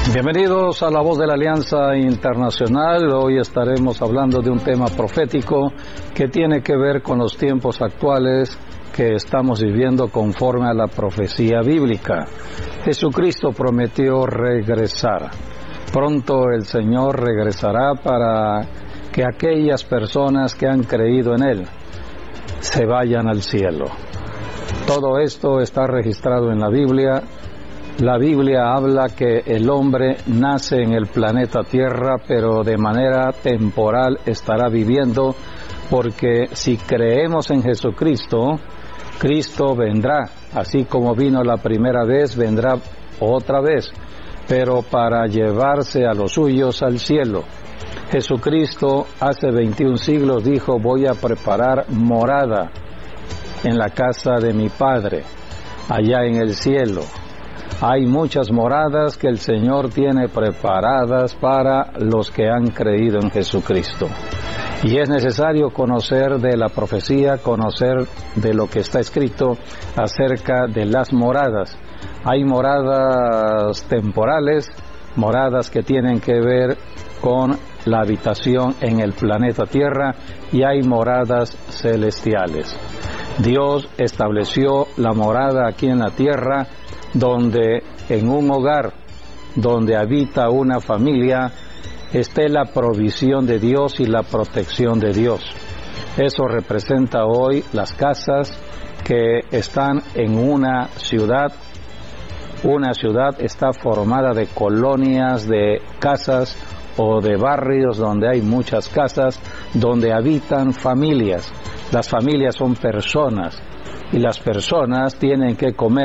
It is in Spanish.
Bienvenidos a La Voz de la Alianza Internacional. Hoy estaremos hablando de un tema profético que tiene que ver con los tiempos actuales que estamos viviendo conforme a la profecía bíblica. Jesucristo prometió regresar. Pronto el Señor regresará para que aquellas personas que han creído en Él se vayan al cielo. Todo esto está registrado en la Biblia. La Biblia habla que el hombre nace en el planeta Tierra, pero de manera temporal estará viviendo, porque si creemos en Jesucristo, Cristo vendrá, así como vino la primera vez, vendrá otra vez, pero para llevarse a los suyos al cielo. Jesucristo hace 21 siglos dijo: voy a preparar morada en la casa de mi Padre, allá en el cielo. Hay muchas moradas que el Señor tiene preparadas para los que han creído en Jesucristo. Y es necesario conocer de la profecía, conocer de lo que está escrito acerca de las moradas. Hay moradas temporales, moradas que tienen que ver con la habitación en el planeta Tierra, y hay moradas celestiales. Dios estableció la morada aquí en la tierra, donde en un hogar donde habita una familia esté la provisión de Dios y la protección de Dios. Eso representa hoy las casas que están en una ciudad. Una ciudad está formada de colonias de casas o de barrios donde hay muchas casas, donde habitan familias. Las familias son personas y las personas tienen que comer.